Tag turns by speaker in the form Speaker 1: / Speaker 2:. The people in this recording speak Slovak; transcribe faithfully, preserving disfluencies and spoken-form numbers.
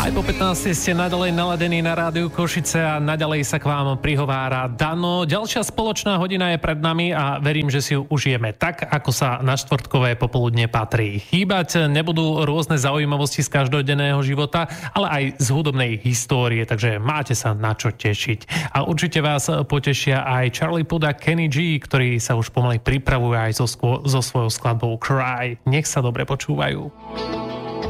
Speaker 1: Aj po pätnástej ste naďalej naladení na rádiu Košice a naďalej sa k vám prihovára Dano. Ďalšia spoločná hodina je pred nami a verím, že si ju užijeme tak, ako sa na štvrtkové popoludne patrí. Chýbať nebudú rôzne zaujímavosti z každodenného života, ale aj z hudobnej histórie, takže máte sa na čo tešiť. A určite vás potešia aj Charlie Puth a Kenny G, ktorí sa už pomaly pripravujú aj so, so svojou skladbou Cry. Nech sa dobre počúvajú.